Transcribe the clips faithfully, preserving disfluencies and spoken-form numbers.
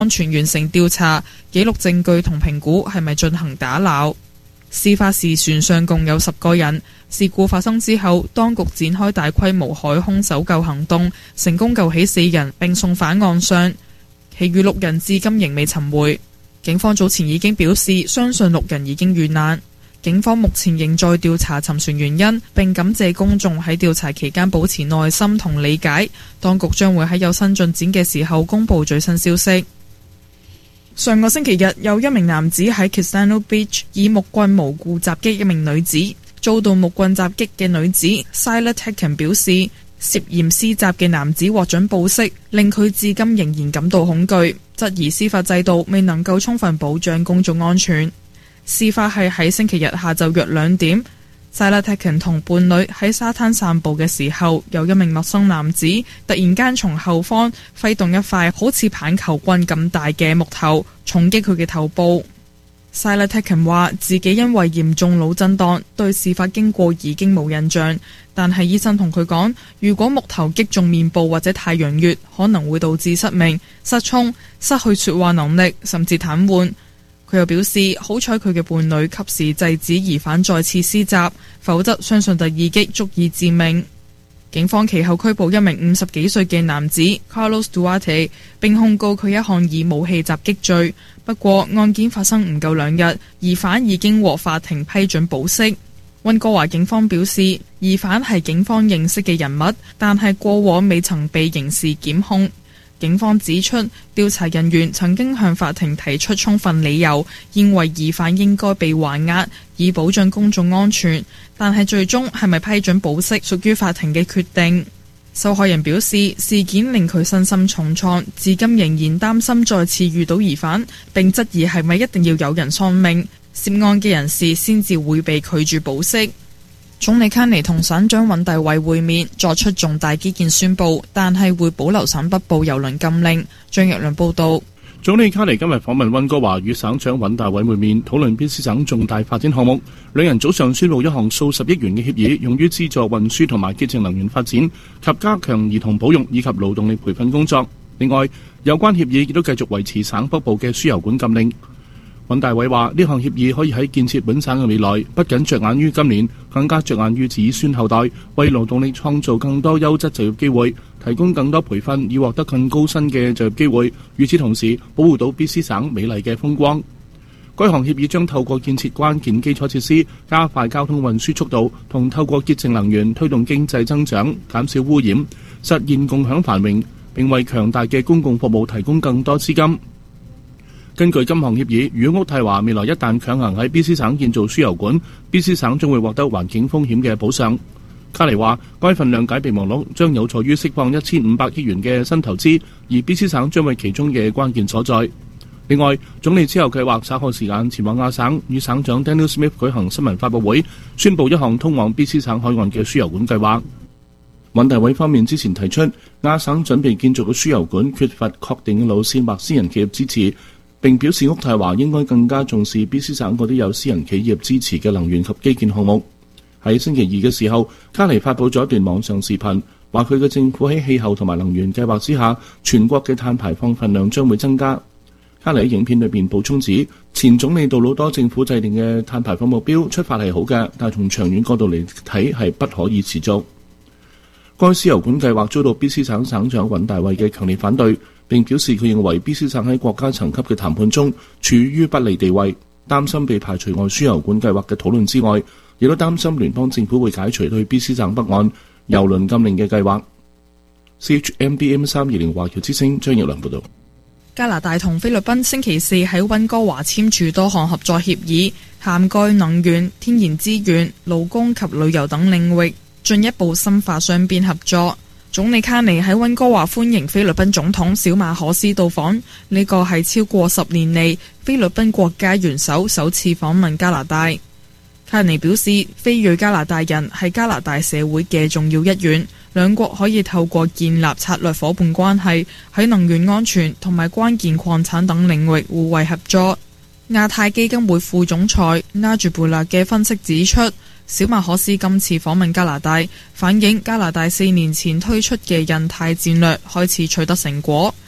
安全完成調查，記錄證據同評估係咪進行打撈。事發時船上共有十個人。事故發生之後，當局展開大規模海空搜救行動，成功救起四人並送返岸上，其餘六人至今仍未尋回。警方早前已經表示，相信六人已經遇難。警方目前仍在調查沉船原因，並感謝公眾喺調查期間保持耐心同理解。當局將會喺有新進展嘅時候公佈最新消息。上個星期日，有一名男子喺 Kistano Beach 以木棍無故襲擊一名女子。遭到木棍襲擊嘅女子 Sila Tekken 表示，涉嫌施襲嘅男子獲准保釋，令佢至今仍然感到恐懼，質疑司法制度未能夠充分保障公眾安全。事發係喺星期日下晝約兩點，Sila Tekken 同伴侶喺沙灘散步嘅時候，有一名陌生男子突然間從後方揮動一塊好似棒球棍咁大嘅木頭，重擊佢嘅頭部。Sila Tekken 話自己因為嚴重腦震盪，對事發經過已經冇印象，但係醫生同佢講，如果木頭擊中面部或者太陽穴，可能會導致失明、失聰、失去說話能力，甚至癱瘓。佢又表示，好彩佢嘅伴侶及時制止疑犯再次施襲，否則相信第二擊足以致命。警方其後拘捕一名五十幾歲嘅男子 Carlos Duarte， 並控告佢一項以武器襲擊罪。不過案件發生唔夠兩日，疑犯已經獲法庭批准保釋。溫哥華警方表示，疑犯係警方認識嘅人物，但係過往未曾被刑事檢控。警方指出，調查人員曾經向法庭提出充分理由，認為疑犯應該被還押，以保障公眾安全。但係最終係咪批准保釋，屬於法庭嘅決定。受害人表示，事件令佢身心重創，至今仍然擔心再次遇到疑犯，並質疑係咪一定要有人喪命，涉案嘅人士先至會被拒絕保釋。總理卡尼同省長尹大偉會面，作出重大基建宣佈，但係會保留省北部郵輪禁令。張若良報道。 總理卡尼今日訪問溫哥華，與省長尹大偉會面，討論 B C 省重大發展項目。兩人早上宣佈一項數十億元嘅協議，用於資助運輸同埋潔淨能源發展及加強兒童保育以及勞動力培訓工作。另外，有關協議亦都繼續維持省北部嘅輸油管禁令。尹大偉話：呢項協議可以喺建設本省嘅未來，不僅着眼於今年，更加着眼於子孫後代，為勞動力創造更多優質就業機會，提供更多培訓，以獲得更高薪嘅就業機會。與此同時，保護到 B C 省美麗嘅風光。該項協議將透過建設關鍵基礎設施，加快交通運輸速度，同透過潔淨能源推動經濟增長，減少污染，實現共享繁榮，並為強大嘅公共服務提供更多資金。根據今項協議，如果渥太華未來一旦強行喺 B C 省建造輸油管 ，B C 省將會獲得環境風險嘅補償。卡尼話，該份諒解備忘錄將有助於釋放一千五百億元嘅新投資，而 B C 省將為其中嘅關鍵所在。另外，總理之後計劃稍後時間前往亞省，與省長 Daniel Smith 舉行新聞發佈會，宣佈一項通往 B C 省海岸嘅輸油管計劃。尹大偉方面之前提出，亞省準備建造嘅輸油管缺乏確定嘅路線或私人企業支持。並表示渥太華應該更加重視 B C 省嗰啲有私人企業支持嘅能源及基建項目。喺星期二嘅時候，卡尼發佈咗一段網上視頻，話佢嘅政府喺氣候同埋能源計劃之下，全國嘅碳排放份量將會增加。卡尼喺影片裏邊補充指，前總理杜魯多政府制定嘅碳排放目標出發係好嘅，但係從長遠角度嚟睇係不可以持續。該輸油管計劃遭到 B C 省省長尹大偉嘅強烈反對，並表示佢認為 B C 省喺國家層級嘅談判中處於不利地位，擔心被排除外輸油管計劃嘅討論之外，亦都擔心聯邦政府會解除對 B C 省北岸郵輪禁令嘅計劃。C H M B M 三二零華僑之聲張若良報導。 加拿大同菲律賓星期四喺溫哥華簽署多項合作協議，涵蓋能源、天然資源、勞工及旅遊等領域，進一步深化雙邊合作。總理卡尼喺溫哥華歡迎菲律賓總統小馬可斯到訪，呢個係超過十年嚟菲律賓國家元首首次訪問加拿大。卡尼表示，非裔加拿大人係加拿大社會嘅重要一員，兩國可以透過建立策略夥伴關係，喺能源安全同埋關鍵礦產等領域互惠合作。亞太基金會副總裁拉朱貝勒嘅分析指出，小馬可斯今次訪問加拿大，反映加拿大四年前推出嘅印太戰略開始取得成果。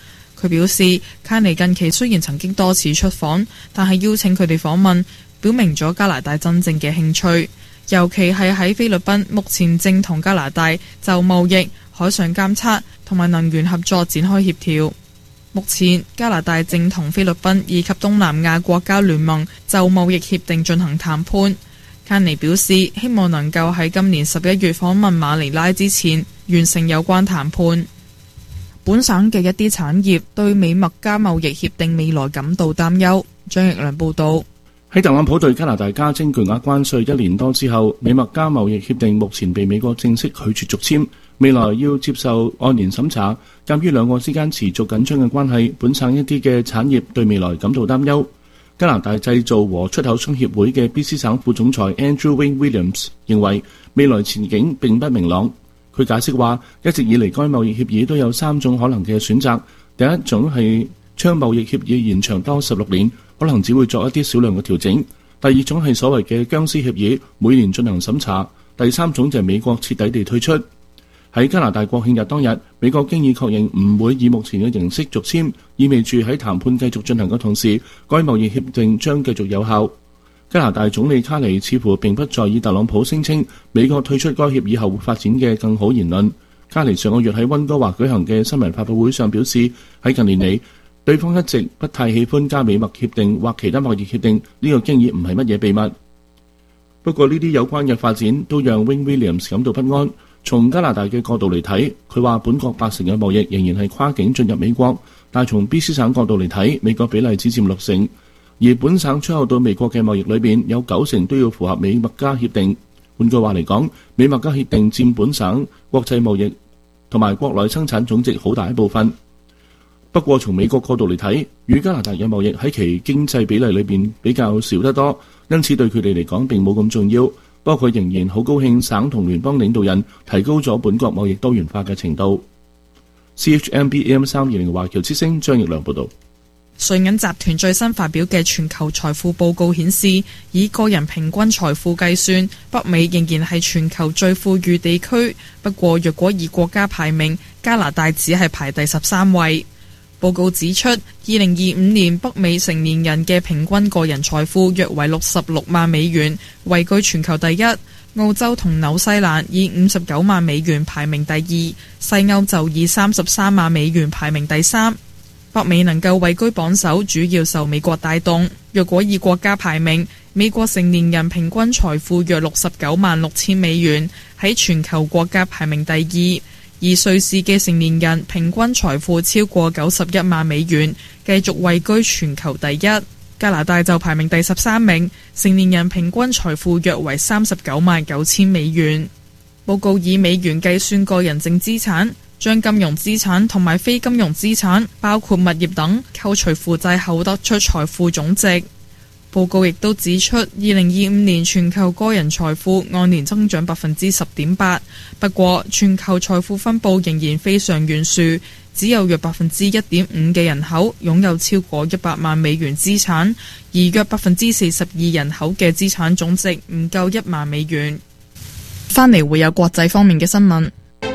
佢表示，卡尼近期雖然曾經多次出訪，但係邀請佢哋訪問，表明咗加拿大真正嘅興趣，尤其係喺菲律賓，目前正同加拿大就貿易、海上監測同埋能源合作展開協調。目前加拿大正同菲律賓以及東南亞國家聯盟就貿易協定進行談判。卡尼表示，希望能夠喺今年十一月訪問馬尼拉之前完成有關談判。本省嘅一啲產業對美墨加貿易協定未來感到擔憂。張奕良報導。 喺特朗普對加拿大加徵巨額關稅一年多之後，美墨加貿易協定目前被美國正式拒絕續簽，未來要接受按年審查。鑑於兩國之間持續緊張嘅關係，本省一啲嘅產業對未來感到擔憂。加拿大製造和出口商協會嘅 B C 省副總裁 Andrew Wayne Williams 認為未來前景並不明朗。佢解釋話，一直以嚟該貿易協議都有三種可能嘅選擇。第一種係將貿易協議延長多十六年，可能只會作一啲少量嘅調整。第二種係所謂嘅僵屍協議，每年進行審查。第三種就係美國徹底地退出。喺加拿大國慶日當日，美國經已確認唔會以目前嘅形式續簽，意味住喺談判繼續進行嘅同時，該貿易協定將繼續有效。加拿大總理卡尼似乎並不在意特朗普聲稱美國退出該協議後會發展嘅更好言論。卡尼上個月喺溫哥華舉行嘅新聞發佈會上表示，喺近年嚟，對方一直不太喜歡加美墨協定或其他貿易協定，呢、這個經已唔係乜嘢秘密。不過呢啲有關嘅發展都讓 Wayne Williams 感到不安。從加拿大嘅角度嚟睇，佢話本國八成嘅貿易仍然係跨境進入美國，但係從 B C 省角度嚟睇，美國比例只佔六成，而本省出口到美國嘅貿易裏邊有九成都要符合美墨加協定。換句話嚟講，美墨加協定佔本省國際貿易同埋國內生產總值好大一部分。不過從美國角度嚟睇，與加拿大嘅貿易喺其經濟比例裏邊比較少得多，因此對佢哋嚟講並冇咁重要。不過佢仍然好高興省同聯邦領導人提高咗本國貿易多元化嘅程度。C H M B A M 三二零華僑之聲張奕良報導。 瑞銀集團最新發表嘅全球財富報告顯示，以個人平均財富計算，北美仍然係全球最富裕地區。不過若果以國家排名，加拿大只係排第十三位。報告指出，二零二五年北美成年人嘅平均個人財富約為六十六萬美元，位居全球第一。澳洲同紐西蘭以五十九萬美元排名第二，西歐就以三十三萬美元排名第三。北美能夠位居榜首，主要受美國帶動。若果以國家排名，美國成年人平均財富約六十九萬六千美元，喺全球國家排名第二。而瑞士嘅成年人平均財富超過九十一萬美元，繼續位居全球第一。加拿大就排名第十三名，成年人平均財富約為三十九萬九千美元。報告以美元計算個人淨資產，將金融資產同埋非金融資產，包括物業等，扣除負債後得出財富總值。報告亦都指出，二零二五年全球個人財富按年增長百分之十點八，不過全球財富分佈仍然非常懸殊，只有約百分之一點五嘅人口擁有超過一百萬美元資產，而約百分之四十二人口嘅資產總值唔夠一萬美元。翻嚟會有國際方面嘅新聞。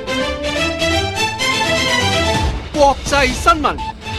國際新聞。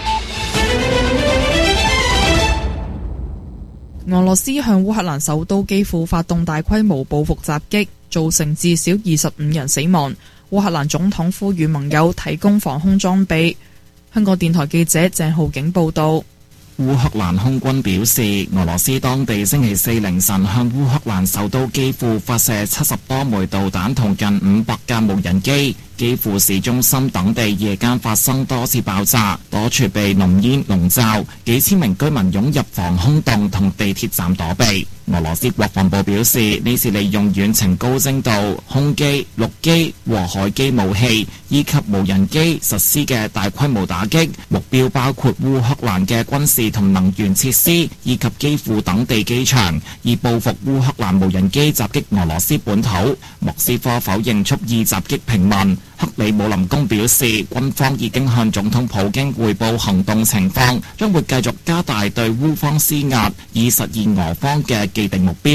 俄羅斯向烏克蘭首都基輔發動大規模報復襲擊，造成至少二十五人死亡。烏克蘭總統呼籲盟友提供防空裝備。香港電台記者鄭浩景報道。 烏克蘭空軍表示，俄羅斯當地星期四凌晨向烏克蘭首都基輔發射七十多枚導彈同近五百架無人機。基輔市中心等地夜間發生多次爆炸，多處被濃煙籠罩，幾千名居民湧入防空洞同地鐵站躲避。俄羅斯國防部表示，呢次利用遠程高精度空機、陸基和海基武器以及無人機實施嘅大規模打擊，目標包括烏克蘭嘅軍事同能源設施以及基輔等地機場，以報復烏克蘭無人機襲擊俄羅斯本土。莫斯科否認蓄意襲擊平民。克里姆林宮表示，軍方已經向總統普京匯報行動情況，將會繼續加大對烏方施壓，以實現俄方嘅既定目標。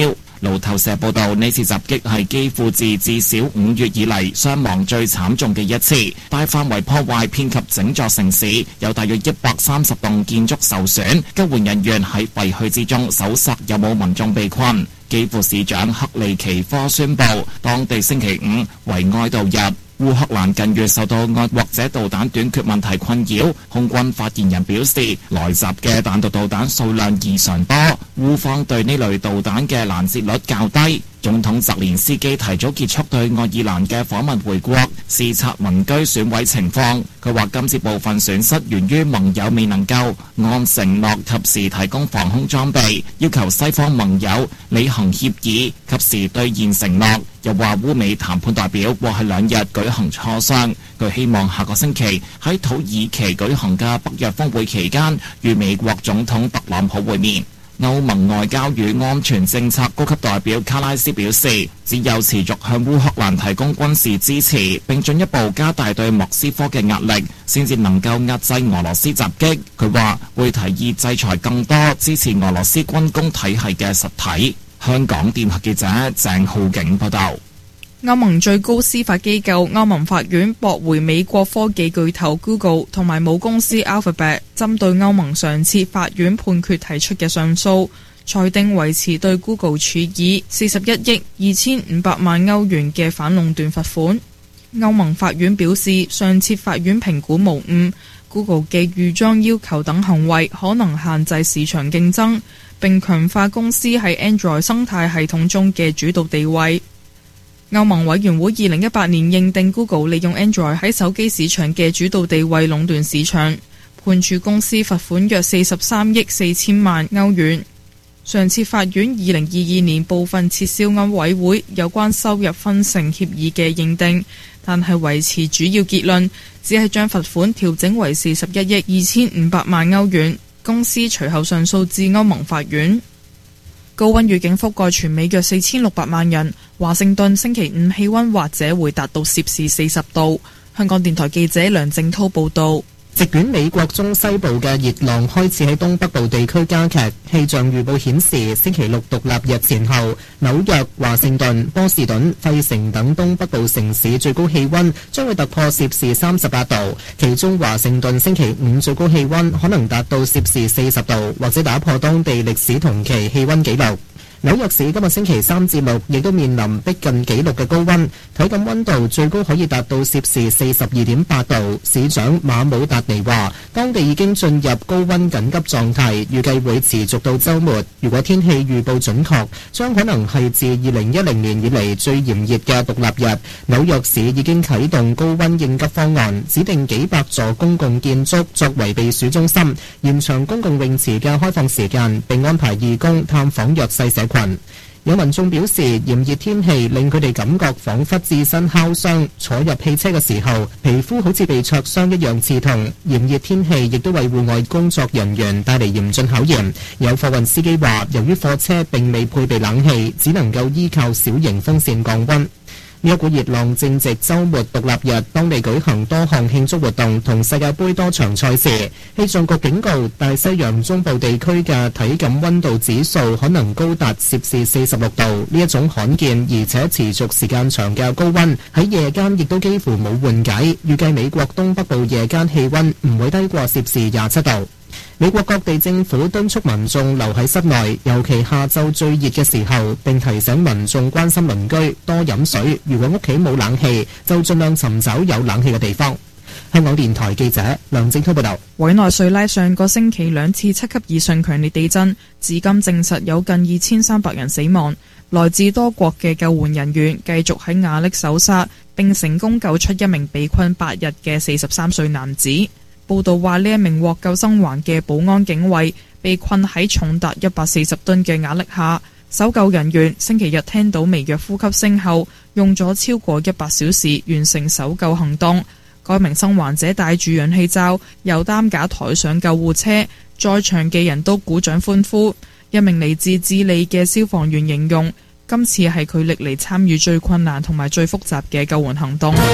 路透社報道，呢次襲擊係基輔自至少五月以嚟傷亡最慘重嘅一次，大範圍破壞遍及整座城市，有大約一百三十棟建築受損。救援人員喺廢墟之中搜索有冇民眾被困。基輔市長克利奇科宣布，當地星期五為哀悼日。烏克蘭近月受到愛國者導彈短缺問題困擾，空軍發言人表示，來襲嘅彈道導彈數量異常多，烏方對呢類導彈嘅攔截率較低。總統澤連斯基提早結束對愛爾蘭嘅訪問回國，視察民居損毀情況。佢話今次部分損失源於盟友未能夠按承諾及時提供防空裝備，要求西方盟友履行協議，及時兌現承諾。又話烏美談判代表過去兩日舉行磋商，佢希望下個星期喺土耳其舉行嘅北約峰會期間，與美國總統特朗普會面。歐盟外交與安全政策高級代表卡拉斯表示，只有持續向烏克蘭提供軍事支持，並進一步加大對莫斯科嘅壓力，先至能夠壓制俄羅斯襲擊。佢話會提議制裁更多支持俄羅斯軍工體系嘅實體。香港電台記者鄭浩景報道。 歐盟最高司法機構歐盟法院駁回美國科技巨頭 Google 同埋母公司 Alphabet 針對歐盟上次法院判決提出嘅上訴，裁定維持對 Google 處以四十一億二千五百萬歐元嘅反壟斷罰款。歐盟法院表示，上次法院評估無誤， Google 嘅預裝要求等行為可能限制市場競爭，並強化公司喺 Android 生態系統中嘅主導地位。歐盟委員會二零一八年認定 Google 利用 Android 喺手機市場嘅主導地位壟斷市場，判處公司罰款約四十三億四千萬歐元。上次法院二零二二年部分撤銷歐委會有關收入分成協議嘅認定，但係維持主要結論，只係將罰款調整為四十一億二千五百萬歐元。公司隨後上訴至歐盟法院。高溫預警覆蓋全美約四千六百萬人，華盛頓星期五氣溫或者會達到攝氏四十度。香港電台記者梁正滔報導。 席捲美國中西部嘅熱浪開始喺東北部地區加劇，氣象預報顯示星期六獨立日前後，紐約、華盛頓、波士頓、費城等東北部城市最高氣溫將會突破攝氏三十八度，其中華盛頓星期五最高氣溫可能達到攝氏四十度，或者打破當地歷史同期氣溫紀錄。紐約市今日星期三至六亦都面臨逼近紀錄嘅高溫，體感溫度最高可以達到攝氏四十二點八度。市長馬姆達尼話，當地已經進入高溫緊急狀態，預計會持續到週末。如果天氣預報準確，將可能係自二零一零年以嚟最炎熱嘅獨立日。紐約市已經啟動高溫應急方案，指定幾百座公共建築作為避暑中心，延長公共泳池嘅開放時間，並安排義工探訪弱勢社群。有民眾表示，炎熱天氣令佢哋感覺彷彿置身烤箱，坐入汽車嘅時候，皮膚好似被灼傷一樣刺痛。炎熱天氣亦都為戶外工作人員帶嚟嚴峻考驗。有貨運司機話，由於貨車並未配備冷氣，只能夠依靠小型風扇降溫。呢一股熱浪正值週末獨立日，當地舉行多項慶祝活動同世界盃多場賽事。氣象局警告，大西洋中部地區嘅體感溫度指數可能高達攝氏四十六度。呢一種罕見而且持續時間長嘅高溫，喺夜間亦都幾乎冇緩解。預計美國東北部夜間氣溫唔會低過攝氏廿七度。美國各地政府敦促民眾留喺室內，尤其下晝最熱嘅時候，並提醒民眾關心鄰居，多飲水。如果屋企冇冷氣，就盡量尋找有冷氣嘅地方。香港電台記者梁正滔報道。 委內瑞拉上個星期兩次七級以上強烈地震，至今證實有近二千三百人死亡。來自多國嘅救援人員繼續喺瓦礫搜殺，並成功救出一名被困八日嘅四十三歲男子。報道話，呢一名獲救生還嘅保安警衛被困喺重達一百四十噸嘅瓦礫下，搜救人員星期日聽到微弱呼吸聲後，用咗超過一百小時完成搜救行動。該名生還者帶住氧氣罩由擔架抬上救護車，在場嘅人都鼓掌歡呼。一名嚟自智利嘅消防員形容，今次係佢歷嚟參與最困難同埋最複雜嘅救援行動。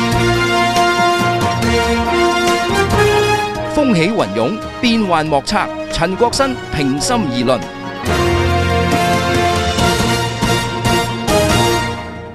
風起雲湧，變幻莫測。陳國新平心而論。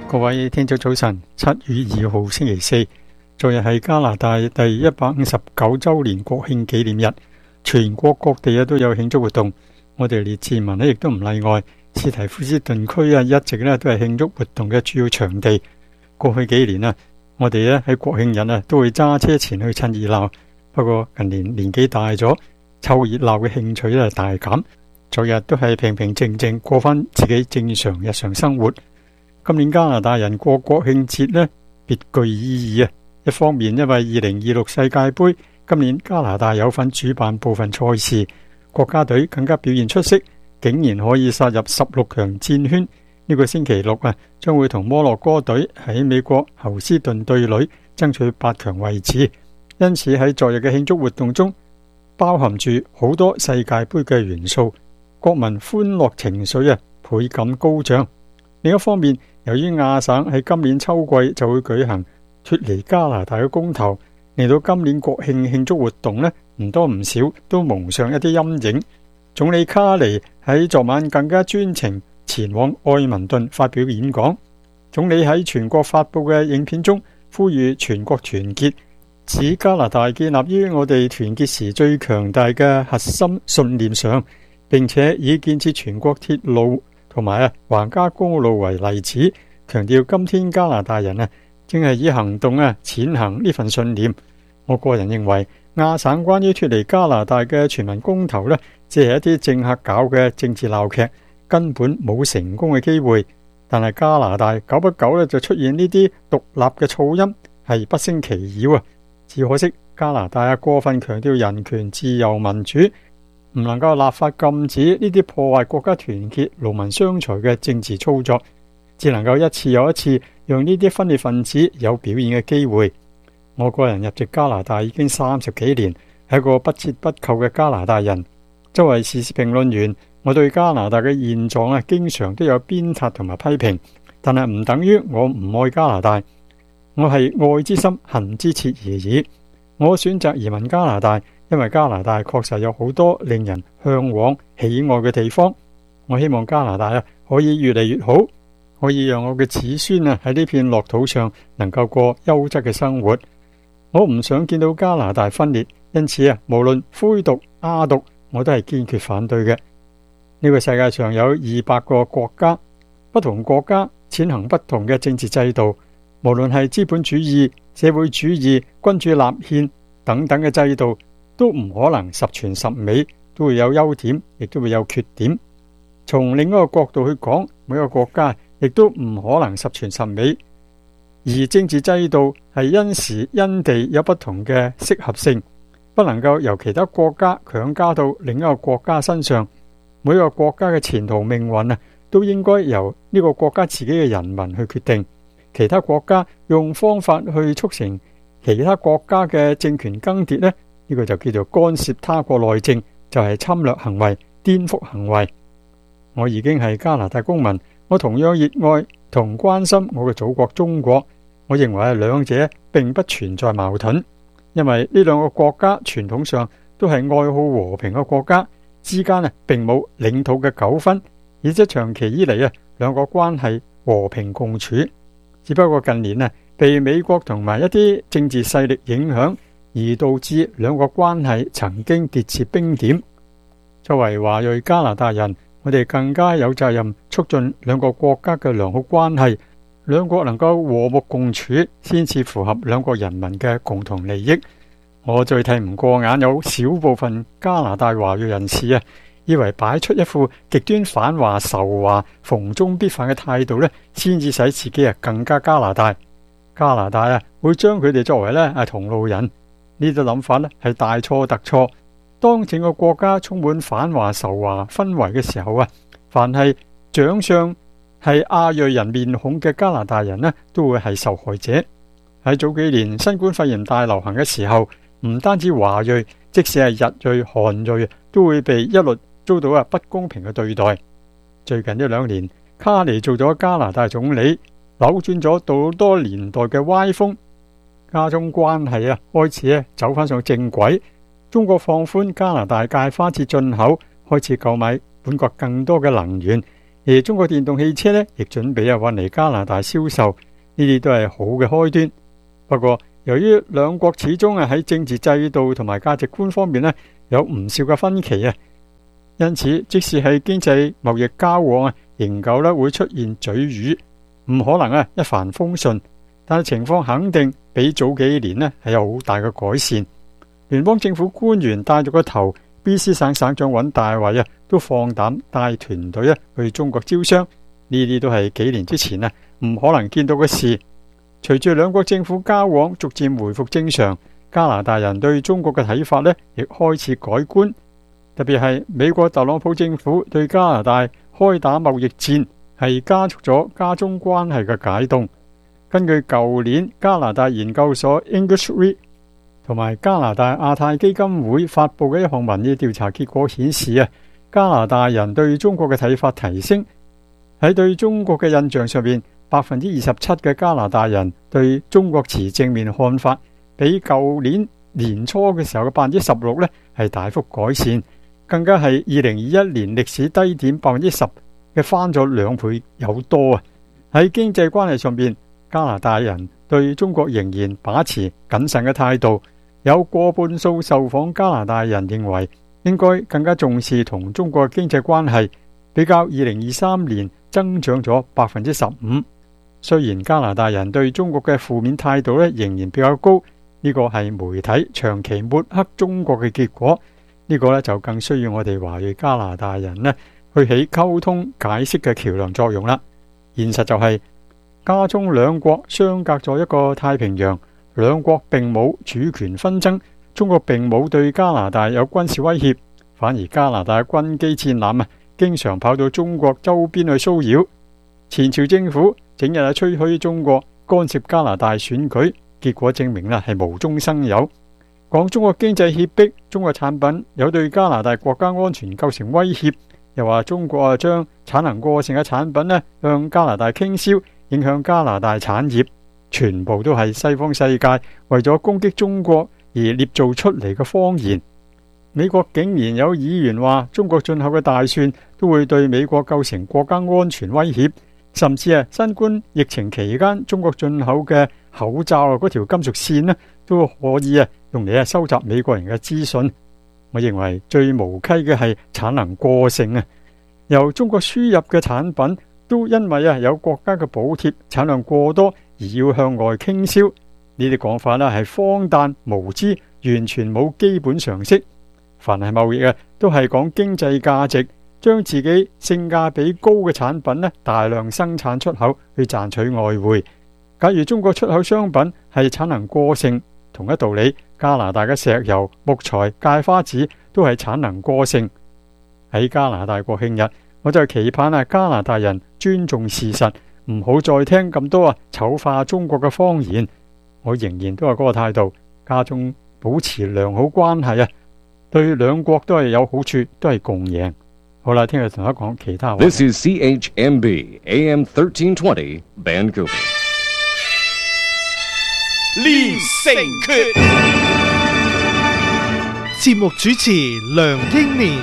各位聽眾早晨，七月二號星期四，昨日係加拿大第一百五十九周年國慶紀念日，全國各地啊都有慶祝活動，我哋列治文呢亦都唔例外。斯提夫斯頓區啊一直呢都係慶祝活動嘅主要場地。過去幾年啊，我哋呢喺國慶日啊都會揸車前去趁熱鬧，不過近年年紀大咗，湊熱鬧嘅興趣呢大減。昨日都係平平靜靜過返自己正常日常生活。今年加拿大人過國慶節呢，別具意義啊！一方面因為二零二六世界盃，今年加拿大有份主辦部分賽事，國家隊更加表現出色，竟然可以殺入十六強戰圈。呢個星期六啊，將會同摩洛哥隊喺美國侯斯頓對壘，爭取八強位置。因此喺昨日嘅慶祝活動中，包含住好多世界盃嘅元素，國民歡樂情緒啊倍感高漲。另一方面，由於亞省喺今年秋季就會舉行脫離加拿大嘅公投，令到今年國慶慶祝活動呢唔多唔少都蒙上一啲陰影。總理卡尼喺昨晚更加專程前往愛民頓發表演講。總理喺全國發布嘅影片中呼籲全國團結，指加拿大建立於我哋團結時最強大嘅核心信念上，並且以建設全國鐵路同埋啊橫加公路為例子，強調今天加拿大人啊正係以行動啊踐行呢份信念。我個人認為亞省關於脫離加拿大嘅全民公投呢，只係一啲政客搞嘅政治鬧劇，根本冇成功嘅機會。但係加拿大久不久呢就出現呢啲獨立嘅噪音，係不勝其擾啊！只可惜加拿大啊過分強調人權、自由、民主，唔能夠立法禁止呢啲破壞國家團結、勞民傷財嘅政治操作，只能夠一次又一次讓呢啲分裂分子有表現嘅機會。我個人入籍加拿大已經三十幾年，係一個不折不扣嘅加拿大人。作為時事評論員，我對加拿大嘅現狀啊，經常都有鞭撻同埋批評，但係唔等於我唔愛加拿大，我係愛之深恨之切而已。我選擇移民加拿大，因為加拿大確實有好多令人向往喜愛嘅地方。我希望加拿大啊可以越嚟越好，可以讓我嘅子孫啊喺呢片樂土上能夠過優質嘅生活。我唔想見到加拿大分裂，因此啊，無論灰獨、亞獨，我都係堅決反對嘅。呢個世界上有二百個國家，不同國家踐行不同嘅政治制度，無論係資本主義、社會主義、君主立憲等等嘅制度，都唔可能十全十美，都會有優點，亦都會有缺點。從另一個角度去講，每個國家亦都唔可能十全十美，而政治制度係因時因地有不同嘅適合性，不能夠由其他國家強加到另一個國家身上。每個國家嘅前途命運啊，都應該由呢個國家自己嘅人民去決定。其他國家用方法去促成其他國家嘅政權更迭呢，呢個就叫做干涉他國內政，就係侵略行為、顛覆行為。我已經係加拿大公民，我同樣熱愛同關心我嘅祖國中國。我認為兩者並不存在矛盾，因為呢兩個國家傳統上都係愛好和平嘅國家，之間啊並冇領土嘅糾紛，而且長期以嚟啊兩個關係和平共處。只不過近年啊被美國同埋一啲政治勢力影響，而導致兩個關係曾經跌至冰點。作為華裔加拿大人，我哋更加有責任促進兩個國家嘅良好關係，兩國能夠和睦共處，先至符合兩國人民嘅共同利益。我最睇唔過眼有少部分加拿大華裔人士啊，以為擺出一副極端反華仇華、逢中必反嘅態度呢，先至使自己啊更加加拿大。加拿大啊會將佢哋作為呢係同路人，呢種諗法呢係大錯特錯。當整個國家充滿反華仇華氛圍嘅時候啊，凡係長相係亞裔人面孔嘅加拿大人呢，都會係受害者。喺早幾年新冠肺炎大流行嘅時候，唔單止華裔，即使係日裔、韓裔，都會被一律遭到啊不公平嘅對待。最近一兩年，卡尼做咗加拿大總理，扭轉咗好多年代嘅歪風，加中關係啊開始咧走翻上正軌。中國放寬加拿大芥花節進口，開始購買本國更多嘅能源， 而中國電動汽車呢，亦準備啊運嚟加拿大銷售，呢啲都係好嘅開端。不過，由於兩國始終啊喺政治制度同埋價值觀方面呢，有唔少嘅分歧啊，因此即使係經濟貿易交往啊，仍舊咧會出現嘴語，唔可能啊一帆風順。但係情況肯定比早幾年呢係有好大嘅改善。聯邦政府官員帶住個頭 ，B C 省省長尹大偉啊，都放膽帶團隊啊去中國招商，呢啲都係幾年之前啊唔可能見到嘅事。隨住兩國政府交往逐漸回復正常，加拿大人對中國嘅睇法呢亦開始改觀。特別係美國特朗普政府對加拿大開打貿易戰，係加速咗加中關係嘅解凍。根據舊年加拿大研究所 English Re 同埋加拿大亞太基金會發佈嘅一項民意調查結果顯示啊，加拿大人對中國嘅睇法提升。喺對中國嘅印象上面，百分之二十七嘅加拿大人對中國持正面看法，比舊年年初嘅時候嘅百分之十六呢係大幅改善，更加係二零二一年歷史低點百分之十嘅翻咗兩倍有多啊！喺經濟關係上邊，加拿大人對中國仍然把持謹慎嘅態度，有過半數受訪加拿大人認為應該更加重視同中國經濟關係，比較二零二三年增長咗百分之十五。雖然加拿大人對中國嘅負面態度咧仍然比較高，呢個係媒體長期抹黑中國嘅結果。呢個咧就更需要我哋華裔加拿大人咧去起溝通解釋嘅橋樑作用啦。現實就係加中兩國相隔咗一個太平洋，兩國並冇主權紛爭，中國並冇對加拿大有軍事威脅，反而加拿大軍機戰艦啊經常跑到中國周邊去騷擾。前朝政府整日啊吹噓中國干涉加拿大選舉，結果證明啦係無中生有。講中國經濟脅迫，中國產品有對加拿大國家安全構成威脅，又話中國啊將產能過剩嘅產品咧向加拿大傾銷，影響加拿大產業，全部都係西方世界為咗攻擊中國而捏造出嚟嘅謊言。美國竟然有議員話中國進口嘅大蒜都會對美國構成國家安全威脅。甚至啊，新冠疫情期間，中國進口嘅口罩啊，嗰條金屬線呢，都可以啊用嚟啊收集美國人嘅資訊。我認為最無稽嘅係產能過剩啊，由中國輸入嘅產品都因為啊有國家嘅補貼，產量過多而要向外傾銷。呢啲講法呢係荒誕無知，完全冇基本常識。凡係貿易啊，都係講經濟價值。將自己性價比高嘅產品呢大量生產出口去賺取外匯。假如中國出口商品係產能過剩，同一道理，加拿大嘅石油、木材、芥花籽都係產能過剩。喺加拿大國慶日，我就期盼啊加拿大人尊重事實，唔好再聽咁多啊醜化中國嘅謊言。我仍然都係嗰個態度，加中保持良好關係啊，對兩國都係有好處，都係共贏。好啦，聽日同大家講其他話。 This is C H M B A M thirteen twenty Vancouver。 連城訣，節目主持梁英年。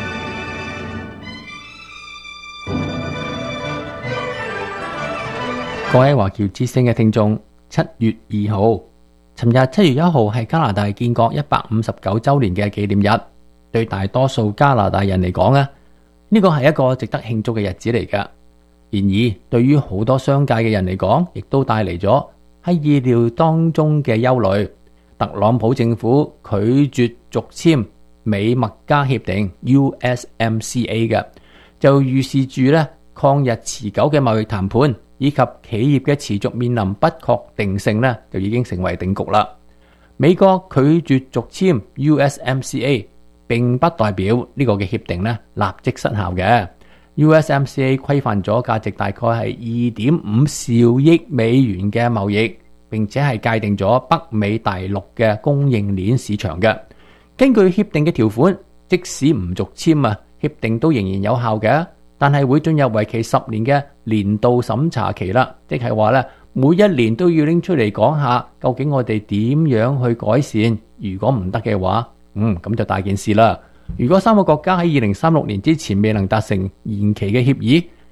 各位華僑之聲嘅聽眾，七月二號，尋日七月一號係加拿大建國一百五十九週年嘅紀念日。對大多數加拿大人嚟講啊，呢個係一個值得慶祝嘅日子嚟㗎。然而，對於好多商界嘅人嚟講，亦都帶嚟咗喺意料當中嘅憂慮。特朗普政府拒絕續簽美墨加協定 U S M C A 嘅，就預示住咧抗日持久嘅貿易談判以及企業嘅持續面臨不確定性咧，就已經成為定局啦。美國拒絕續簽 U S M C A，並不代表呢個嘅協定咧立即失效嘅。U S M C A 規範咗價值大概係二點五兆億美元嘅貿易，並且係界定咗北美大陸嘅供應鏈市場嘅。根據協定嘅條款，即使唔續簽啊，協定都仍然有效嘅，但係會進入為期十年嘅年度審查期啦，即係話咧每一年都要拎出嚟講下，究竟我哋點樣去改善。如果唔得嘅話，嗯，咁就大件事啦。如果三個國家喺二零三六年之前未能達成延期嘅協議，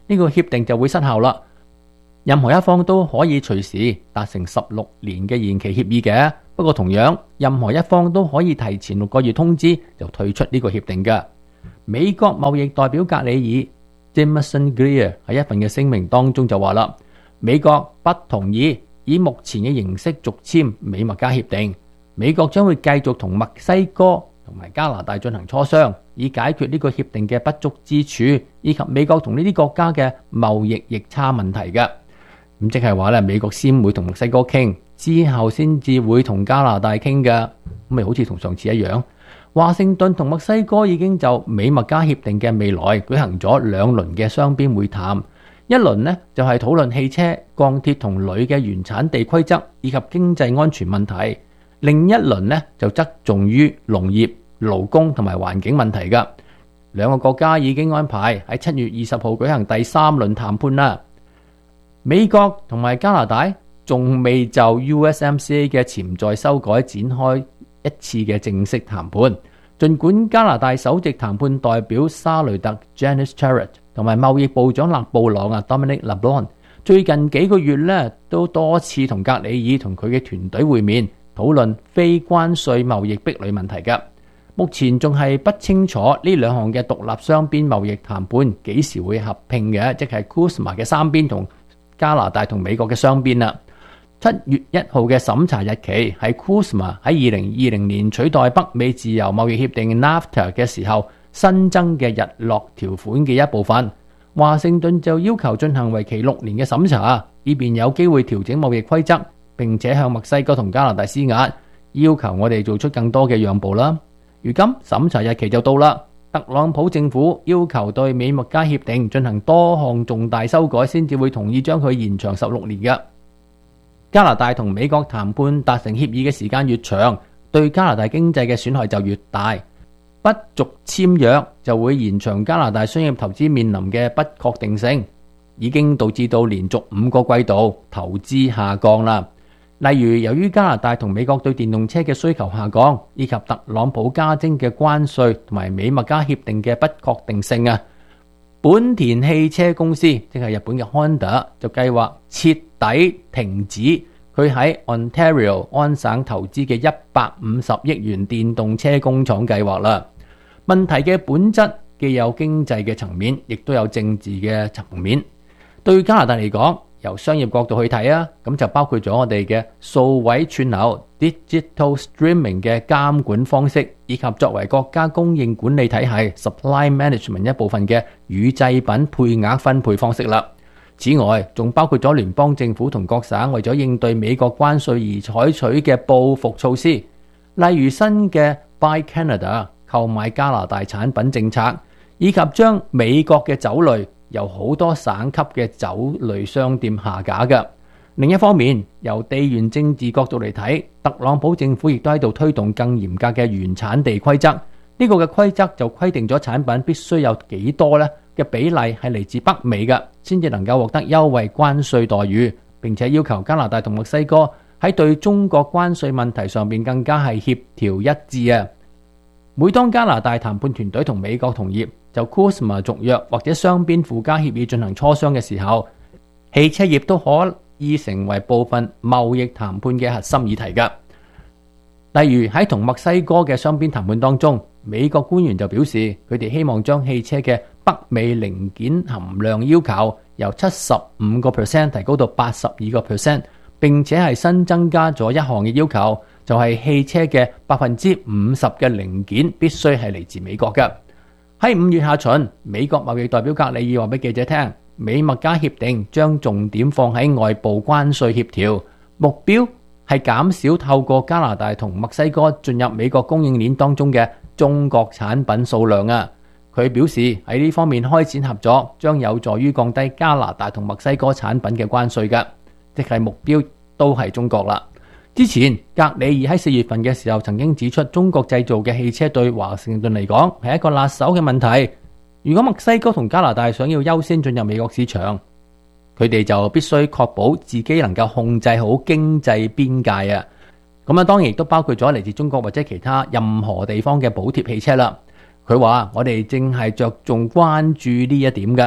呢個協定就會失效啦。任何一方都可以隨時達成十六年嘅延期協議嘅，不過同樣任何一方都可以提前六個月通知就退出呢個協定嘅。美國貿易代表格里爾 Jameson Greer 喺一份嘅聲明當中就話啦，美國不同意以目前嘅形式續簽美墨加協定，美國將會繼續同墨西哥同埋加拿大進行磋商，以解決呢個協定嘅不足之處，以及美國同呢啲國家嘅貿易逆差問題嘅。咁即係話咧，美國先會同墨西哥傾，之後先至會同加拿大傾嘅，咁咪好似同上次一樣。華盛頓同墨西哥已經就美墨加協定嘅未來舉行咗兩輪嘅雙邊會談，一輪呢就係討論汽車、鋼鐵同鋁嘅原產地規則以及經濟安全問題，另一輪呢就側重於農業、勞工同埋環境問題嘅。兩個國家已經安排喺七月二十號舉行第三輪談判啦。美國同埋加拿大仲未就 U S M C A 嘅潛在修改展開一次嘅正式談判，儘管加拿大首席談判代表沙雷特 Janice Charest 同埋貿易部長勒布朗啊 Dominic LeBlanc 最近幾個月咧都多次同格里爾同佢嘅團隊會面，討論非關稅貿易壁壘問題嘅。目前仲係不清楚呢兩項嘅獨立雙邊貿易談判幾時會合併嘅，即係 C U S M A 嘅三邊同加拿大同美國嘅雙邊啦。七月一號嘅審查日期係 C U S M A 喺二零二零年取代北美自由貿易協定 NAFTA 嘅時候新增嘅日落條款嘅一部分。華盛頓就要求進行為期六年嘅審查，以便有機會調整貿易規則，並且向墨西哥同加拿大施壓，要求我哋做出更多嘅讓步啦。如今審查日期就到啦。特朗普政府要求對美墨加協定進行多項重大修改，先至會同意將佢延長十六年嘅。加拿大同美國談判達成協議嘅時間越長，對加拿大經濟嘅損害就越大。不續簽約就會延長加拿大商業投資面臨嘅不確定性，已經導致到連續五個季度投資下降啦。例如，由於加拿大同美國對電動車嘅需求下降，以及特朗普加徵嘅關稅同埋美墨加協定嘅不確定性啊，本田汽車公司即係日本嘅 Honda 就計劃徹底停止佢喺 Ontario 安省投資嘅一百五十億元電動車工廠計劃啦。問題嘅本質既有經濟嘅層面，亦都有政治嘅層面。對加拿大嚟講，由商業角度去睇啊，咁就包括咗我哋嘅數位串流 digital streaming 嘅監管方式，以及作為國家供應管理體系 supply management 一部分嘅乳製品配額分配方式啦。此外，仲包括咗聯邦政府同各省為咗應對美國關稅而採取嘅報復措施，例如新嘅 Buy Canada 購買加拿大產品政策，以及將美國嘅酒類由好多省級嘅酒類商店下架嘅。另一方面，由地緣政治角度嚟睇，特朗普政府亦都喺度推動更嚴格嘅原產地規則。呢個嘅規則就規定咗產品必須有幾多呢嘅比例係嚟自北美嘅，先至能夠獲得優惠關稅待遇。並且要求加拿大同墨西哥喺對中國關稅問題上面更加係協調一致啊！每當加拿大談判團隊同美國同業就 C U S M A 續約或者雙邊附加協議進行磋商嘅時候，汽車業都可以成為部分貿易談判嘅核心議題㗎。例如喺同墨西哥嘅雙邊談判當中，美國官員就表示佢哋希望將汽車嘅北美零件含量要求由七十五個 percent 提高到八十二個 percent， 並且係新增加咗一項嘅要求，就係汽車嘅百分之五十嘅零件必須係嚟自美國嘅。喺五月下旬，美國貿易代表格里爾話俾記者聽，美墨加協定將重點放喺外部關稅協調，目標係減少透過加拿大同墨西哥進入美國供應鏈當中嘅中國產品數量啊。佢表示喺呢方面開展合作，將有助於降低加拿大同墨西哥產品嘅關稅嘅，即係目標都係中國啦。之前格里爾喺四月份嘅時候曾經指出，中國製造嘅汽車對華盛頓嚟講係一個辣手嘅問題。如果墨西哥同加拿大想要優先進入美國市場，佢哋就必須確保自己能夠控制好經濟邊界啊。咁啊，當然亦都包括咗嚟自中國或者其他任何地方嘅補貼汽車啦。佢話我哋正係着重關注呢一點嘅。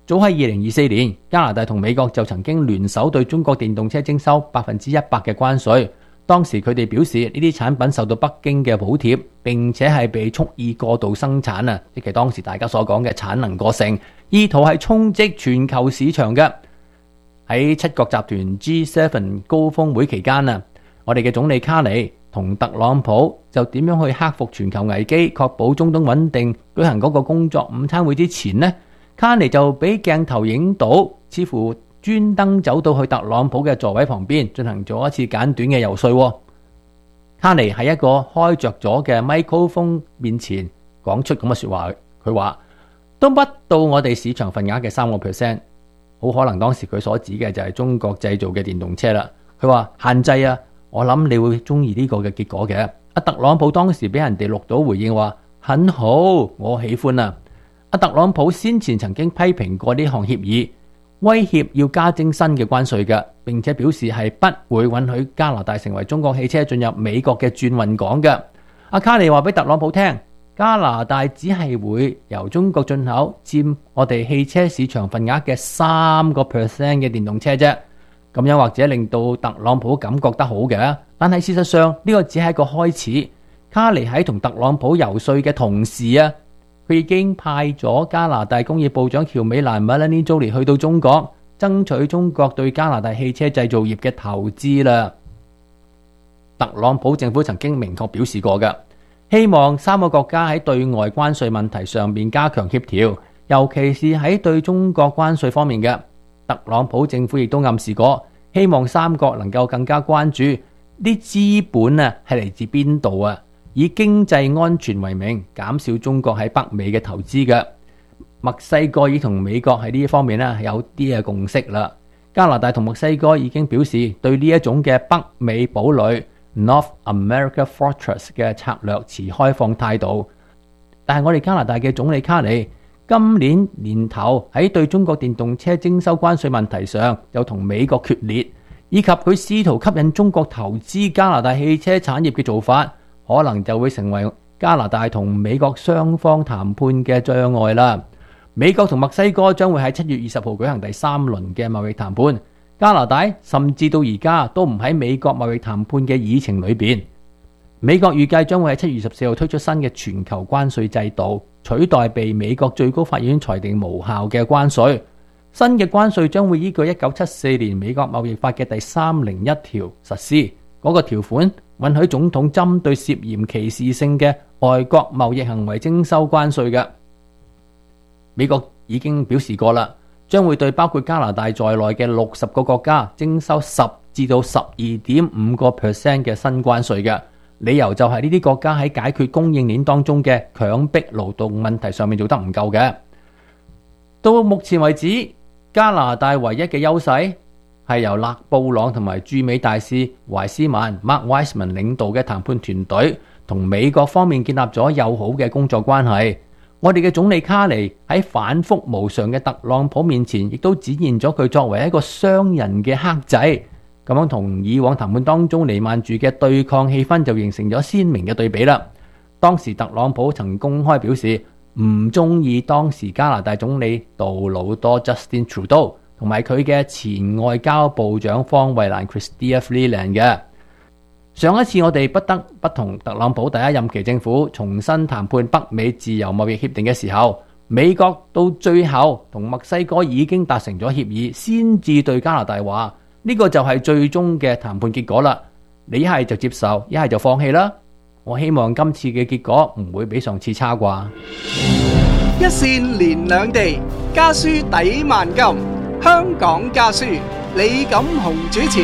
早喺二零二四年，加拿大同美國就曾經聯手對中國電動車徵收百分之一百嘅關稅。當時佢哋表示呢啲產品受到北京嘅補貼，並且係被蓄意過度生產啊，即係當時大家所講嘅產能過剩，意圖係衝擊全球市場嘅。喺七國集團 G 七 高峰會期間啊，我哋嘅總理卡尼同特朗普就點樣去克服全球危機，確保中東穩定，舉行嗰個工作午餐會之前呢，卡尼就俾鏡頭影到，似乎專登走到去特朗普嘅座位旁邊，進行咗一次簡短嘅游說。卡尼喺一個開着咗嘅咪高峰面前講出咁嘅說話，佢話都不到我哋市場份額嘅三個 percent， 好可能當時佢所指嘅就係中國製造嘅電動車啦。佢話限制啊，我諗你會中意呢個嘅結果嘅。阿特朗普當時俾人哋錄到回應話很好，我喜歡啊。阿特朗普先前曾經批評過呢項協議，威脅要加徵新嘅關稅嘅，並且表示係不會允許加拿大成為中國汽車進入美國嘅轉運港嘅。阿卡尼話俾特朗普聽，加拿大只係會由中國進口佔我哋汽車市場份額嘅三個 percent 嘅電動車啫。咁樣或者令到特朗普感覺得好嘅，但係事實上呢個只係一個開始。卡尼喺同特朗普游說嘅同時啊，佢已經派咗加拿大工業部長喬美蘭 Melanie Joly 去到中國，爭取中國對加拿大汽車製造業嘅投資啦。特朗普政府曾經明確表示過嘅，希望三個國家喺對外關稅問題上面加強協調，尤其是喺對中國關稅方面嘅。特朗普政府亦都暗示過，希望三國能夠更加關注啲資本啊係嚟自邊度啊，以經濟安全為名，減少中國喺北美嘅投資嘅。墨西哥已同美國喺呢一方面咧有啲嘅共識啦。加拿大同墨西哥已經表示對呢一種嘅北美堡壘 North America Fortress 嘅策略持開放態度。但係我哋加拿大嘅總理卡尼今年年頭喺對中國電動車徵收關稅問題上又同美國決裂，以及佢試圖吸引中國投資加拿大汽車產業嘅做法，可能就會成為加拿大同美國雙方談判嘅障礙啦。美國同墨西哥將會喺七月二十號舉行第三輪嘅貿易談判，加拿大甚至到而家都唔喺美國貿易談判嘅議程裏邊。美國預計將會喺七月二十四號推出新嘅全球關稅制度，取代被美國最高法院裁定無效嘅關稅。新嘅關稅將會依據一九七四年美國貿易法嘅第三零一條實施，嗰、那個條款允許總統針對涉嫌歧視性嘅外國貿易行為徵收關稅嘅。美國已經表示過啦，將會對包括加拿大在內嘅六十個國家徵收十至到十二點五個 percent 嘅新關稅嘅。理由就係呢啲國家喺解決供應鏈當中嘅強迫勞動問題上面做得唔夠嘅。到目前為止，加拿大唯一嘅優勢係由勒布朗同埋駐美大使懷斯曼 Mark Wiseman 領導嘅談判團隊同美國方面建立咗友好嘅工作關係。我哋嘅總理卡尼喺反覆無常嘅特朗普面前，亦都展現咗佢作為一個商人嘅克制。咁樣同以往談判當中瀰漫住嘅對抗氣氛就形成咗鮮明嘅對比啦。當時特朗普曾公開表示唔中意當時加拿大總理杜魯多 Justin Trudeau 同埋佢嘅前外交部長方慧蘭 Chrystia Freeland 嘅。上一次我哋不得不同特朗普第一任期政府重新談判北美自由貿易協定嘅時候，美國到最後同墨西哥已經達成咗協議，先至對加拿大話呢個就係最終嘅談判結果啦。你一係就接受，一係就放棄啦。我希望今次嘅結果唔會比上次差啩。 一線連兩地，家書抵萬金。香港家書，李錦雄主持。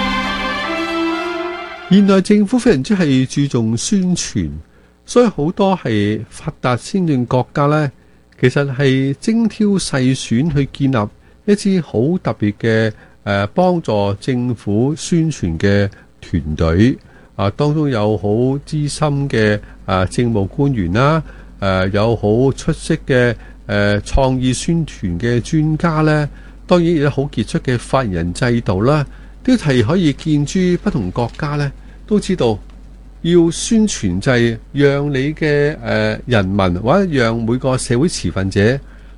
現代政府非常之係注重宣傳，所以好多係發達先進國家呢，其實係精挑細選去建立一支好特別嘅誒幫助政府宣傳嘅團隊。啊，當中有好資深嘅啊政務官員啦，誒、啊、有好出色嘅誒創意宣傳嘅專家咧，當然亦都好傑出嘅發言人制度啦，都係可以見諸不同國家咧，都知道要宣傳就係讓你嘅誒人民或者讓每個社會持份者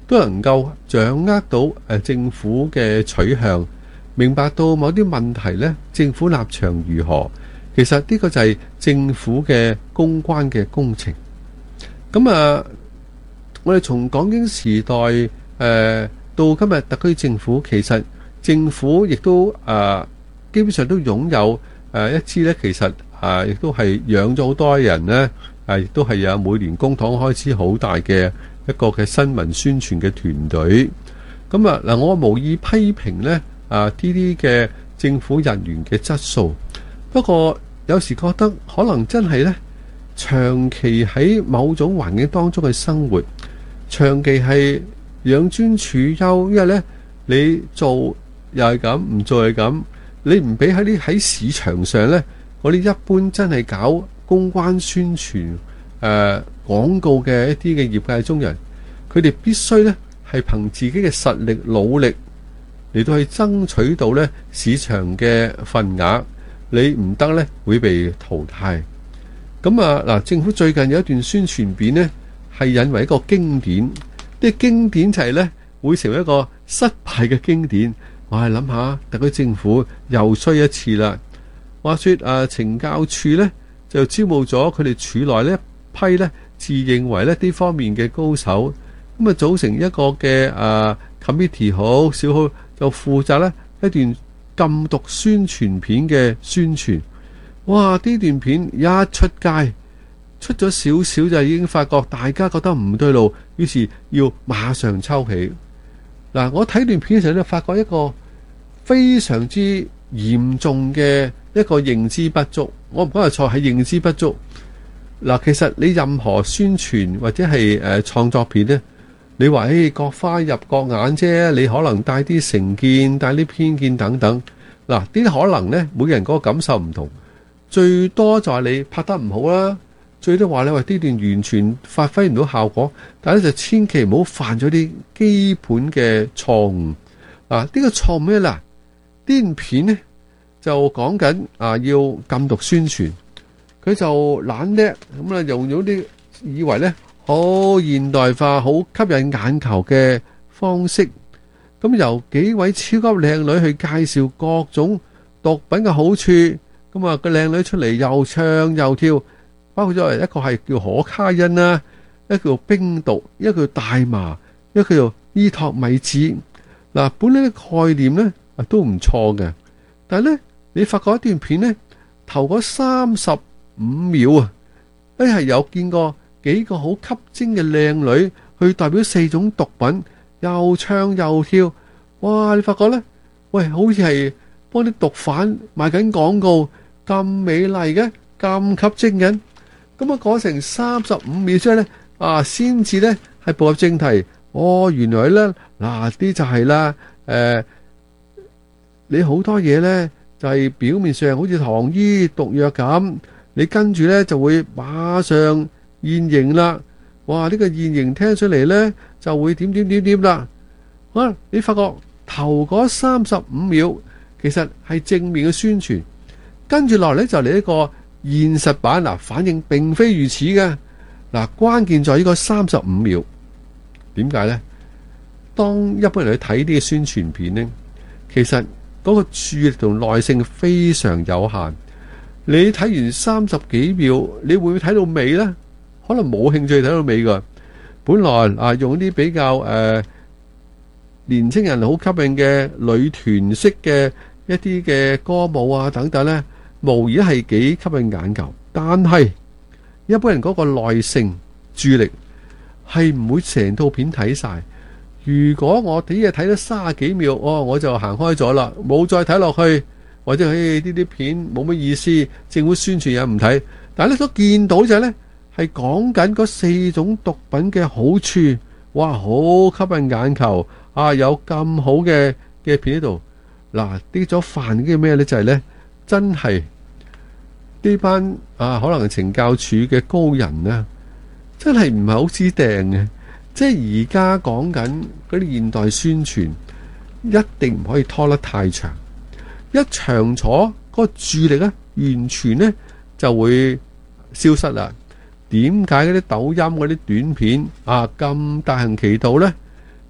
都能夠掌握到誒政府嘅取向，明白到某啲問題呢，政府立場如何。其實呢個就係政府嘅公關嘅工程。咁啊，我哋從港英時代誒、呃、到今日特區政府，其實政府亦都誒、呃、基本上都擁有誒、呃、一支呢，其實啊亦、呃、都係養咗好多人呢，誒亦都係有每年公帑開支好大嘅一個嘅新聞宣傳嘅團隊。咁啊嗱，我無意批評呢啊呢啲嘅政府人員嘅質素，不過有時覺得可能真係呢，長期喺某種環境當中嘅生活，長期係養尊處優，因為呢，你做又係咁，唔做係咁，你唔俾喺啲喺市場上呢，嗰啲一般真係搞公關宣傳誒、呃、廣告嘅一啲嘅業界中人，佢哋必須呢係憑自己嘅實力努力嚟到去爭取到呢市場嘅份額。你唔得呢，會被淘汰。咁啊嗱，政府最近有一段宣傳片呢，係引為一個經典。啲經典就係呢，會成為一個失敗嘅經典。我係諗下，特區政府又衰一次啦。話說啊，懲教處呢，就招募咗佢哋處內呢一批呢，自認為呢呢方面嘅高手，咁啊組成一個嘅啊 committee 好少好，就負責呢一段禁毒宣傳片嘅宣傳。哇！呢段片一出街，出咗少少就已經發覺大家覺得唔對路，於是要馬上抽起。嗱，我睇段片嘅時候咧，發覺一個非常之嚴重嘅一個認知不足。我唔講係錯，係認知不足。嗱，其實你任何宣傳或者係誒創作片呢，你話誒各花入各眼啫，你可能帶啲成見、帶啲偏見等等。嗱，呢啲可能呢，每個人嗰個感受唔同，最多就係你拍得唔好啦，最多話你話呢段完全發揮唔到效果，但係咧就千祈唔好犯咗啲基本嘅錯誤。啊，呢個錯誤咩啦？呢段片呢，就講緊啊要禁毒宣傳，佢就懶叻咁啊，用咗啲以為呢好現代化、好吸引眼球嘅方式，咁由幾位超級靚女去介紹各種毒品嘅好處，咁啊個靚女出嚟又唱又跳，包括咗一個係叫可卡因啦，一個叫冰毒，一個叫大麻，一個叫伊托米子。嗱，本來嘅概念呢都唔錯嘅，但係呢，你發覺一段片呢，頭嗰三十五秒啊，一係有見過幾個好吸睛嘅靚女去代表四種毒品，又唱又跳，哇！你發覺呢，喂，好似係幫啲毒販賣緊廣告，咁美麗嘅，咁吸睛嘅，咁啊講成三十五秒之後呢，啊，先至呢係步入正題。哦，原來呢，嗱啲就係啦，誒、呃，你好多嘢呢，就係、是、表面上好似糖衣毒藥咁，你跟住呢就會馬上現形啦。哇！呢、這個現形聽出嚟呢，就會點點點點啦。啊，你發覺頭嗰三十五秒其實係正面嘅宣傳，跟住落嚟就嚟一個現實版。嗱，反應並非如此嘅。嗱，關鍵在呢個三十五秒。點解呢？當一般人去睇啲宣傳片呢，其實嗰個注意力同耐性非常有限。你睇完三十幾秒，你會唔會睇到尾呢？可能冇興趣睇到尾噶。本來啊，用啲比較誒、呃、年青人好吸引嘅女團式嘅一啲嘅歌舞啊等等呢，無疑係幾吸引眼球。但係一般人嗰個耐性、注意力係唔會成套片睇晒。如果我啲嘢睇咗三十幾秒，哦，我就行開咗啦，冇再睇落去，或者誒呢啲片冇乜意思，政府宣傳又唔睇。但係咧，所見到就係咧，係講緊嗰四種毒品嘅好處，哇，好吸引眼球啊！有咁好嘅嘅片喺度。嗱，啲咗飯嘅咩咧？就係咧，真係呢班啊，可能懲教處嘅高人啊，真係唔係好知定嘅。即係而家講緊嗰啲現代宣傳，一定唔可以拖得太長。一長咗，嗰、那個注意力咧，完全咧就會消失啦。點解嗰啲抖音嗰啲短片啊咁大行其道呢？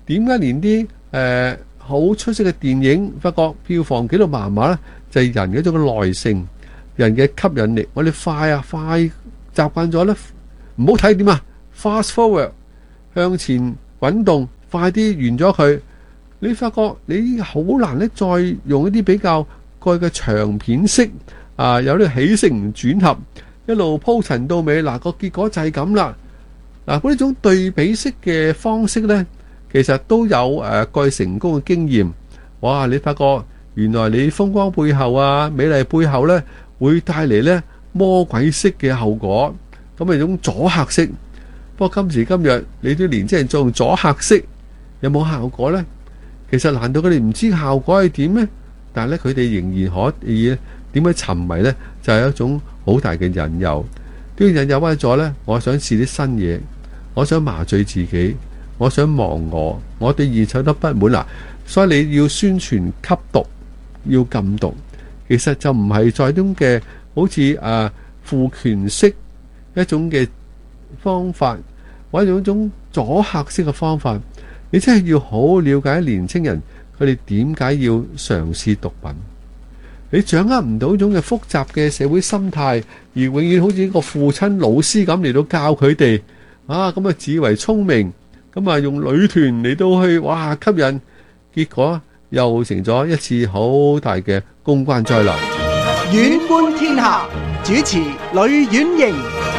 點解連啲誒好出色嘅電影發覺票房紀錄麻麻呢？就係人嘅一種耐性，人嘅吸引力。我哋快啊快習慣咗呢，唔好睇點啊 ，fast forward 向前滾動，快啲完咗佢。你發覺你好難咧，再用一啲比較過去嘅長片式啊，有啲起承轉合，一路鋪陳到尾，嗱個結果就係咁啦。嗱，嗰呢種對比式嘅方式呢，其實都有誒過去成功嘅經驗。哇！你發覺原來你風光背後啊，美麗背後呢，會帶嚟呢魔鬼式嘅後果，咁係一種阻嚇式。不過今時今日，你啲年輕人做阻嚇式，有冇效果呢？其實難道佢哋唔知效果係點咩？但係咧，佢哋仍然可以點樣沉迷呢？就係一種好大嘅引誘。呢個引誘為咗呢，我想試啲新嘢，我想麻醉自己，我想忘我，我對現實都不滿啦。所以你要宣傳吸毒，要禁毒，其實就唔係在種嘅好似誒父權式一種嘅方法，或者一種阻嚇式嘅方法。你真係要好好了解年青人佢哋點解要嘗試毒品。你掌握唔到一種嘅複雜嘅社會心態，而永遠好似一個父親老師咁嚟到教佢哋啊，咁啊自以為聰明，咁啊用女團嚟到去哇吸引，結果又成咗一次好大嘅公關災難。 遠觀天下主持呂婉瑩。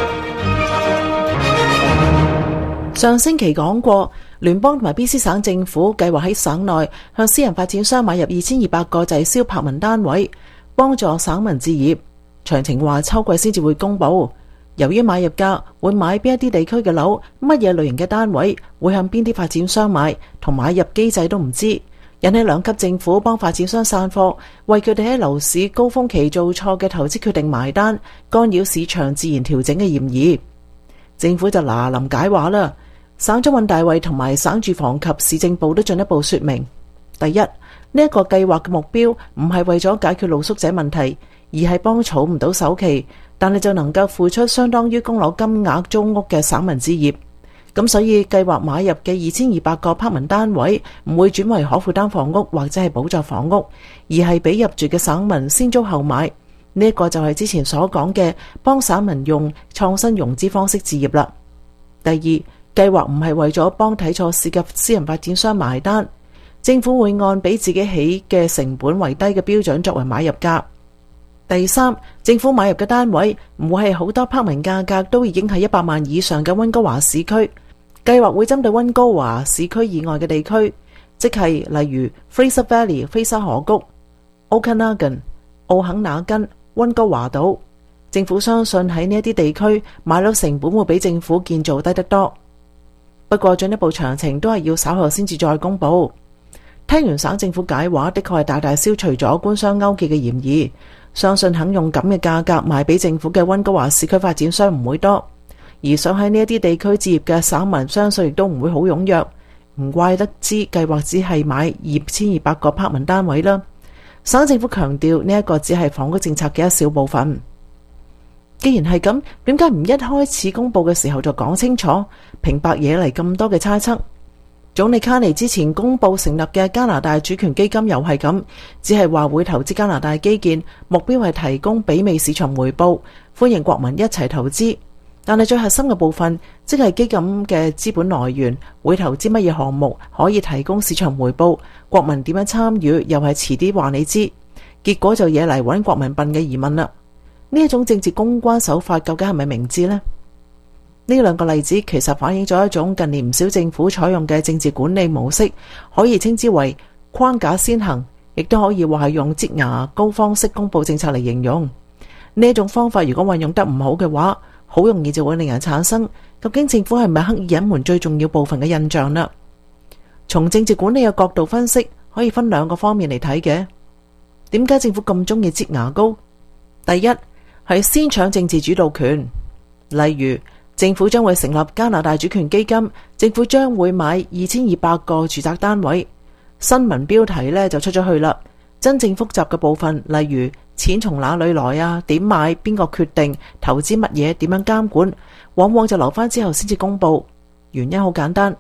上星期講過，聯邦同埋 B C 省政府計劃喺省內向私人發展商買入二千二百個滯銷柏文單位，幫助省民置業。詳情話秋季先至會公布。由於買入價會買邊一啲地區嘅樓，乜嘢類型嘅單位會向邊啲發展商買，同買入機制都唔知，引起兩級政府幫發展商散貨，為佢哋喺樓市高峰期做錯嘅投資決定埋單，干擾市場自然調整嘅嫌疑。政府就嗱臨解話啦。省長尹大衛同埋省住房及市政部都進一步說明：第一，呢、這、一個計劃嘅目標唔係為咗解決露宿者問題，而係幫儲唔到首期，但係就能夠付出相當於供樓金額租屋嘅省民置業。咁所以計劃買入嘅二千二百個柏文單位唔會轉為可負擔房屋或者係補助房屋，而係俾入住嘅省民先租後買。呢、這、一個就係之前所講嘅幫省民用創新融資方式置業啦。第二，計劃唔係為咗幫睇錯市嘅私人發展商埋單，政府會按比自己起嘅成本為低嘅標準作為買入價。第三，政府買入嘅單位唔會係好多柏文價格都已經係一百萬以上嘅溫哥華市區，計劃會針對溫哥華市區以外嘅地區，即係例如 Fraser Valley 菲沙河谷、Okanagan 奧肯納根、溫哥華島。政府相信喺呢一啲地區買樓成本會比政府建造低得多。不過進一步詳情都係要稍後先至再公布。聽完省政府解話，的確係大大消除咗官商勾結嘅嫌疑。相信肯用咁嘅價格賣俾政府嘅溫哥華市區發展商唔會多，而想喺呢一啲地區置業嘅省民相信亦都唔會好踴躍。唔怪得知計劃只係買二千二百個柏文單位啦。省政府強調呢一個只係房屋政策嘅一小部分。既然係咁，點解唔一開始公布嘅時候就講清楚，平白惹嚟咁多嘅猜測？總理卡尼之前公布成立嘅加拿大主權基金又係咁，只係話會投資加拿大基建，目標係提供媲美市場回報，歡迎國民一齊投資。但係最核心嘅部分，即係基金嘅資本來源，會投資乜嘢項目，可以提供市場回報，國民點樣參與，又係遲啲話你知。結果就惹嚟搵國民笨嘅疑問啦。呢一種政治公關手法究竟係咪明智呢？呢兩個例子其實反映咗一種近年唔少政府採用嘅政治管理模式，可以稱之為框架先行，亦都可以話係用擠牙膏方式公布政策嚟形容。呢一種方法如果運用得唔好嘅話，好容易就會令人產生究竟政府係咪刻意隱瞞最重要部分嘅印象啦。從政治管理嘅角度分析，可以分兩個方面嚟睇嘅。點解政府咁中意擠牙膏？第一係先搶政治主導權，例如政府將會成立加拿大主權基金，政府將會買二千二百個住宅單位。新聞標題呢就出咗去啦，真正複雜嘅部分，例如錢從哪裏來啊，點買，邊個決定，投資乜嘢，點樣監管，往往就留翻之後先至公布。原因好簡單，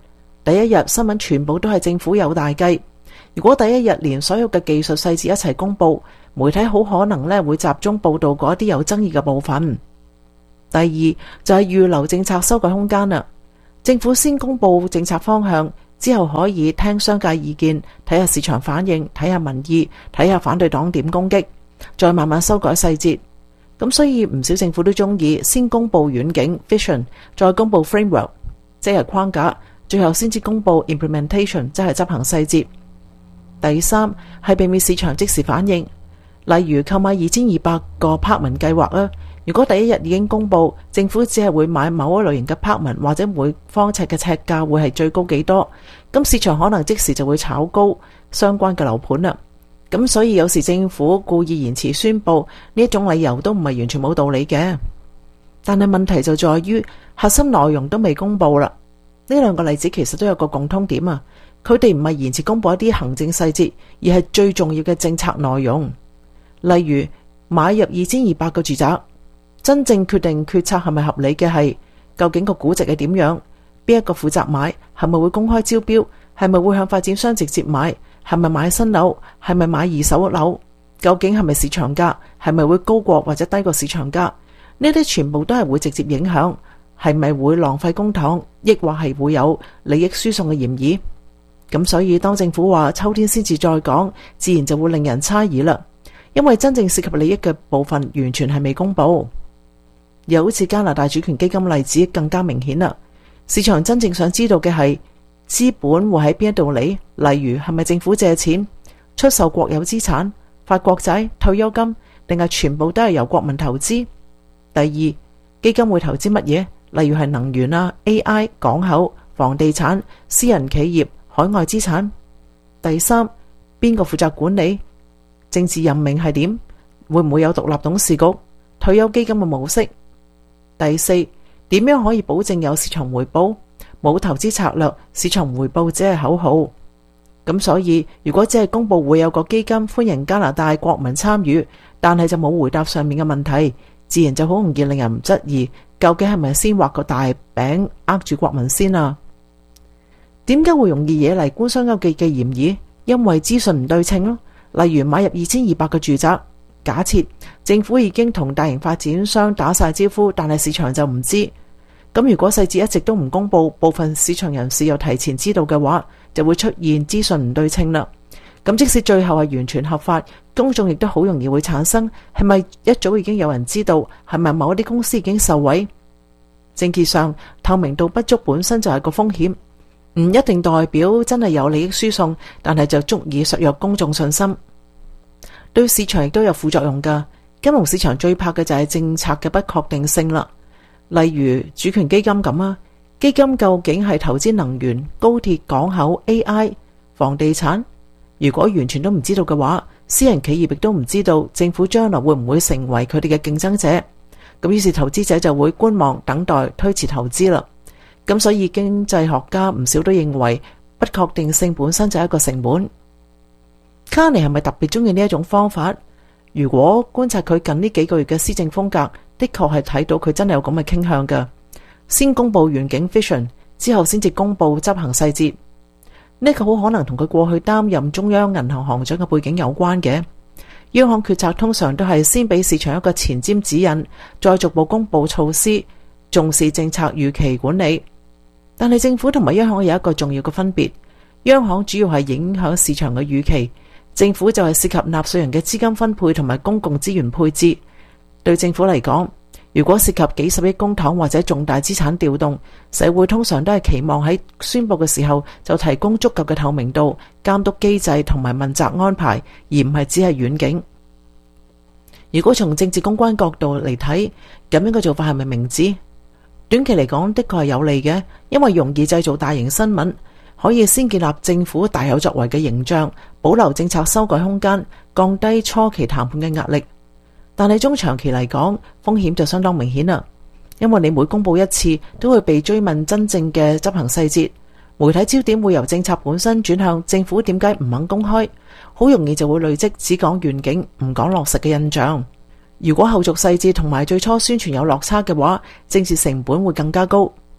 第一日新聞全部都係政府有大計。如果第一日連所有嘅技術細節一齊公佈，媒體好可能咧會集中報導嗰啲有爭議嘅部分。第二就係預留政策修改空間啦。政府先公佈政策方向，之後可以聽商界意見，睇下市場反應，睇下民意，睇下反對黨點攻擊，再慢慢修改細節。咁所以唔少政府都中意先公佈遠景 vision， 再公佈 framework， 即係框架，最後先至公佈 implementation， 即係執行細節。第三係避免市場即時反應，例如購買二千二百個 apartment 計劃啊。如果第一日已經公佈，政府只係會買某一類型嘅 apartment，或者每方尺嘅尺價會係最高幾多，咁市場可能即時就會炒高相關嘅樓盤啦。咁所以有時政府故意延遲宣佈，呢一種理由都唔係完全冇道理嘅。但係問題就在於核心內容都未公佈啦。呢兩個例子其實都有個共通點啊，佢哋唔係延遲公佈一啲行政細節，而係最重要嘅政策內容。例如買入二千二百個住宅，真正決定決策係咪合理嘅係究竟個估值係點樣，邊一個負責買，係咪會公開招標，係咪會向發展商直接買，係咪買新樓，係咪買二手樓，究竟係咪市場價，係咪會高過或者低過市場價，呢啲全部都係會直接影響係咪會浪費公帑，抑或係會有利益輸送嘅嫌疑。咁所以當政府話秋天先至再講，自然就會令人猜疑啦，因為真正涉及利益嘅部分完全係未公佈。又好似加拿大主權基金例子更加明顯啦，市場真正想知道嘅係資本會喺邊一度嚟，例如係咪政府借錢出售國有資產、發國債、退休金，定係全部都係由國民投資？第二，基金會投資乜嘢？例如係能源啊、A I、港口、房地產、私人企業、海外資產。第三，邊個負責管理？政治任命係點？會唔會有獨立董事局？退休基金嘅模式？第四，點樣可以保證有市場回報？冇投資策略，市場回報只係口號。咁所以如果只係公佈會有個基金歡迎加拿大國民參與，但係就冇回答上面嘅問題，自然就好容易令人質疑，究竟係咪先畫個大餅呃住國民先啊？點解會容易惹嚟官商勾結嘅嫌疑？因為資訊唔對稱咯。例如買入二千二百個住宅，假設政府已經同大型發展商打晒招呼，但係市場就唔知。咁如果細節一直都唔公佈，部分市場人士又提前知道嘅話，就會出現資訊唔對稱啦。咁即使最後係完全合法，公眾亦都好容易會產生係咪一早已經有人知道，係咪某一啲公司已經受惠？政治上透明度不足本身就係個風險，唔一定代表真係有利益輸送，但係就足以削弱公眾信心。對市場亦都有副作用㗎。金融市場最怕嘅就係政策嘅不確定性啦。例如主權基金咁啊，基金究竟係投資能源、高鐵、港口、A I、房地產？如果完全都唔知道嘅話，私人企業亦都唔知道政府將來會唔會成為佢哋嘅競爭者。咁於是投資者就會觀望、等待、推遲投資啦。咁所以經濟學家唔少都認為不確定性本身就係一個成本。卡尼係咪特別中意呢一種方法？如果觀察佢近呢幾個月嘅施政風格，的確係睇到佢真係有咁嘅傾向㗎。先公布遠景 vision， 之後先至公布執行細節。呢個好可能同佢過去擔任中央銀行行長嘅背景有關嘅。央行決策通常都係先俾市場一個前瞻指引，再逐步公布措施，重視政策預期管理。但係政府同埋央行有一個重要嘅分別，央行主要係影響市場嘅預期，政府就係涉及納稅人嘅資金分配同埋公共資源配置。對政府嚟講，如果涉及幾十億公帑或者重大資產調動，社會通常都係期望喺宣布嘅時候就提供足夠嘅透明度、監督機制同埋問責安排，而唔係只係遠景。如果從政治公關角度嚟睇，咁樣嘅做法係咪明智？短期嚟講的確係有利嘅，因為容易製造大型新聞，可以先建立政府大有作為嘅形象，保留政策修改空間，降低初期談判嘅壓力。但係中長期嚟講，風險就相當明顯啦，因為你每公布一次，都會被追問真正嘅執行細節，媒體焦點會由政策本身轉向政府點解唔肯公開，好容易就會累積只講願景唔講落實嘅印象。如果後續細節同埋最初宣傳有落差嘅話，政治成本會更加高。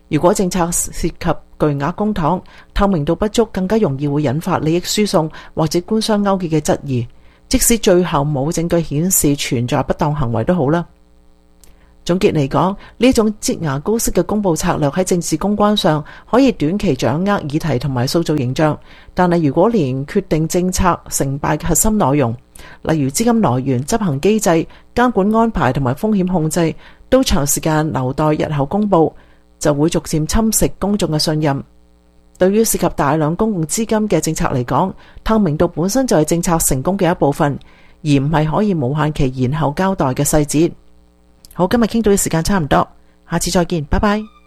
如果政策涉及巨額公帑，透明度不足，更加容易會引發利益輸送或者官商勾結嘅質疑。即使最後冇證據顯示存在不當行為都好啦。總結嚟講，呢種擠牙膏式嘅公佈策略喺政治公關上可以短期掌握議題同埋塑造形象，但係如果連決定政策成敗嘅核心內容，例如資金來源、執行機制、監管安排同埋風險控制，都長時間留待日後公佈，就會逐漸侵蝕公眾嘅信任。對於涉及大量公共資金嘅政策嚟講，透明度本身就係政策成功嘅一部分，而唔係可以無限期延後交代嘅細節。好，今日傾到嘅時間差唔多，下次再見，拜拜。